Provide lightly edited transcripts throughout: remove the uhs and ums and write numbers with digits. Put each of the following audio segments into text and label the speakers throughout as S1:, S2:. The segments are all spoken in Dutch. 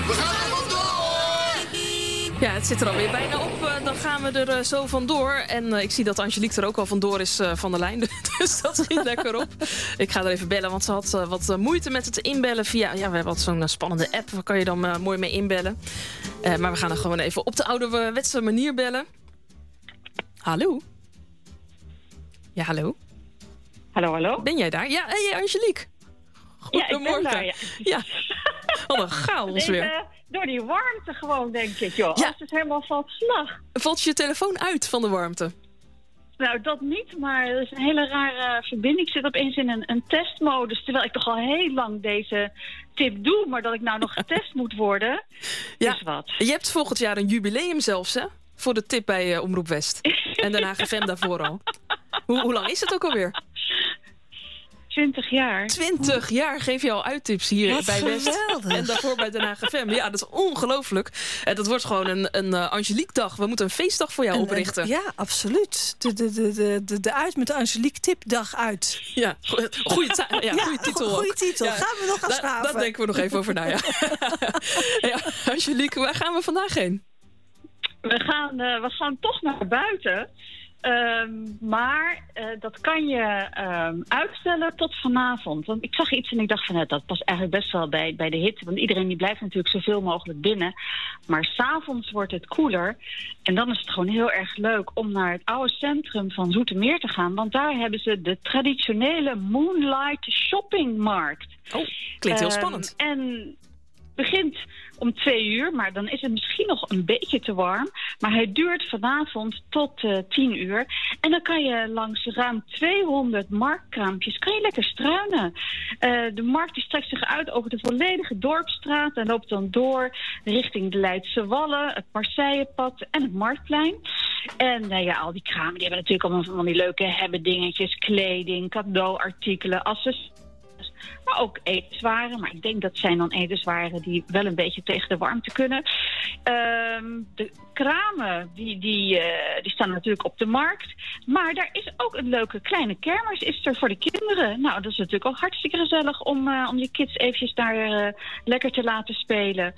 S1: We gaan er vandoor!
S2: Ja, het zit er alweer bijna op. Dan gaan we er zo vandoor. En ik zie dat Angelique er ook al vandoor is van de lijn. Dus dat schiet lekker op. Ik ga er even bellen, want ze had wat moeite met het inbellen via... Ja, we hebben zo'n spannende app. Waar kan je dan mooi mee inbellen? Maar we gaan er gewoon even op de ouderwetse manier bellen. Hallo? Ja, hallo?
S3: Hallo, hallo?
S2: Ben jij daar? Ja, hey Angelique. Goedemorgen.
S3: Ja, ik ben daar, ja.
S2: Ja. Wat een chaos weer.
S3: Door die warmte gewoon, denk ik, joh.
S2: Ja.
S3: Als het helemaal valt slag.
S2: Valt je telefoon uit van de warmte?
S3: Nou, dat niet, maar er is een hele rare verbinding. Ik zit opeens in een testmodus, terwijl ik toch al heel lang deze tip doe, maar dat ik nou nog getest moet worden.
S2: Ja.
S3: Is wat.
S2: Je hebt volgend jaar een jubileum zelfs, hè? Voor de tip bij Omroep West. En daarna FM daarvoor al. Hoe lang is het ook alweer?
S3: 20 jaar.
S2: 20 jaar geef je al uittips hier
S4: Wat
S2: bij West.
S4: geweldig.
S2: En daarvoor bij Den Haag FM. Ja, dat is ongelooflijk. Dat wordt gewoon een Angelique-dag. We moeten een feestdag voor jou oprichten.
S4: Ja, absoluut. De uit met de Angelique tipdag uit.
S2: Ja, goede titel ook.
S4: Goede titel.
S2: Ja,
S4: Gaan we nog gaan schaven.
S2: daar denken we nog even over na, ja. Ja, Angelique, waar gaan we vandaag heen?
S3: We gaan toch naar buiten. Maar dat kan je uitstellen tot vanavond. Want ik zag iets en ik dacht van dat past eigenlijk best wel bij de hitte. Want iedereen die blijft natuurlijk zoveel mogelijk binnen. Maar 's avonds wordt het koeler. En dan is het gewoon heel erg leuk om naar het oude centrum van Zoetermeer te gaan. Want daar hebben ze de traditionele Moonlight Shoppingmarkt.
S2: Oh, klinkt heel spannend.
S3: En begint om 2 uur, maar dan is het misschien nog een beetje te warm. Maar hij duurt vanavond tot 10 uur. En dan kan je langs ruim 200 marktkraampjes kan je lekker struinen. De markt die strekt zich uit over de volledige dorpsstraat en loopt dan door richting de Leidse Wallen, het Marseillepad en het Marktplein. En al die kramen die hebben natuurlijk allemaal van die leuke hebbedingetjes, kleding, cadeauartikelen, accessoires. Maar ook etenswaren. Maar ik denk dat zijn dan etenswaren die wel een beetje tegen de warmte kunnen. De kramen, die staan natuurlijk op de markt. Maar daar is ook een leuke kleine kermis is er voor de kinderen. Nou, dat is natuurlijk ook hartstikke gezellig om je kids eventjes daar lekker te laten spelen.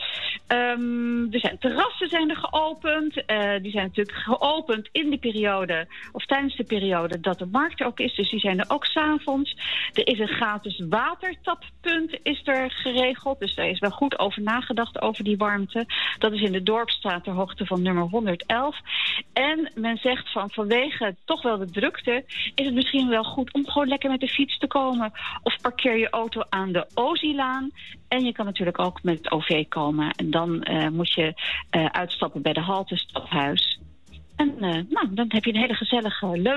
S3: Terrassen zijn er geopend. Die zijn natuurlijk geopend in de periode, of tijdens de periode dat de markt er ook is. Dus die zijn er ook 's avonds. Er is een gratis watertappunt is er geregeld. Dus daar is wel goed over nagedacht over die warmte. Dat is in de Dorpsstraat ter hoogte van nummer 111. En men zegt vanwege toch wel de drukte is het misschien wel goed om gewoon lekker met de fiets te komen. Of parkeer je auto aan de Ozilaan. En je kan natuurlijk ook met het OV komen. En dan moet je uitstappen bij de halte Stadhuis. En dan heb je een hele gezellige, leuke